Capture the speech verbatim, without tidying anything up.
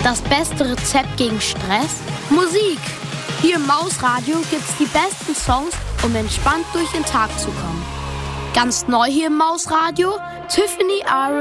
Das beste Rezept gegen Stress? Musik! Hier im Mausradio gibt's die besten Songs, um entspannt durch den Tag zu kommen. Ganz neu hier im Mausradio, Tiffany R.